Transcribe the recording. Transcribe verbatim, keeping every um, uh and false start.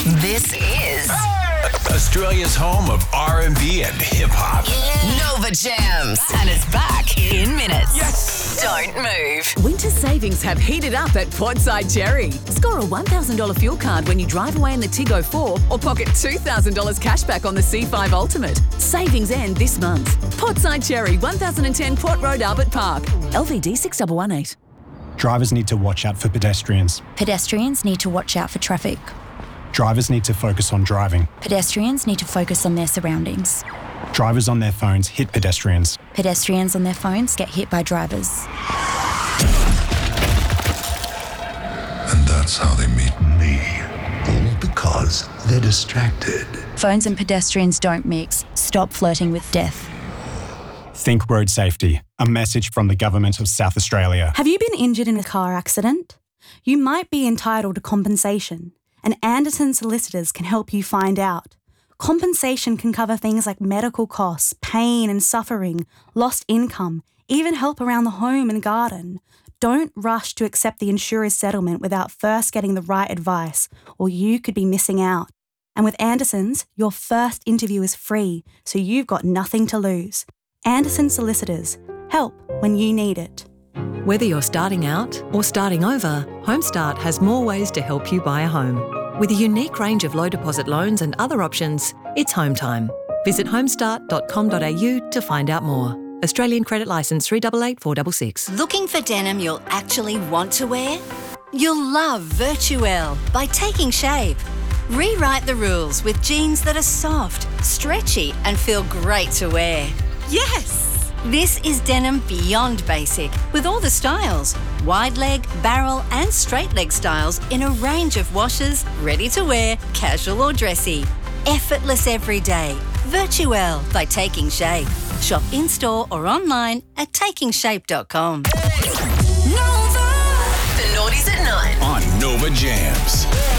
This is Australia's home of R and B and hip-hop. Nova Jams. And it's back in minutes. Yes! Don't move. Winter savings have heated up at Portside Cherry. Score a one thousand dollars fuel card when you drive away in the Tiggo four or pocket two thousand dollars cash back on the C five Ultimate. Savings end this month. Portside Cherry, one thousand ten Port Road, Albert Park. L V D six one one eight. Drivers need to watch out for pedestrians. Pedestrians need to watch out for traffic. Drivers need to focus on driving. Pedestrians need to focus on their surroundings. Drivers on their phones hit pedestrians. Pedestrians on their phones get hit by drivers. And that's how they meet me. All because they're distracted. Phones and pedestrians don't mix. Stop flirting with death. Think road safety. A message from the Government of South Australia. Have you been injured in a car accident? You might be entitled to compensation, and Anderson Solicitors can help you find out. Compensation can cover things like medical costs, pain and suffering, lost income, even help around the home and garden. Don't rush to accept the insurer's settlement without first getting the right advice, or you could be missing out. And with Anderson's, your first interview is free, so you've got nothing to lose. Anderson Solicitors. Help when you need it. Whether you're starting out or starting over, Homestart has more ways to help you buy a home. With a unique range of low deposit loans and other options, it's home time. Visit homestart dot com dot a u to find out more. Australian Credit Licence three eight eight four six six. Looking for denim you'll actually want to wear? You'll love Virtuelle by Taking Shape. Rewrite the rules with jeans that are soft, stretchy, and feel great to wear. Yes! This is denim beyond basic, with all the styles. Wide leg, barrel and straight leg styles in a range of washes, ready to wear, casual or dressy. Effortless every day. Virtuelle by Taking Shape. Shop in-store or online at taking shape dot com. Nova! The Naughties at nine. On Nova Jams.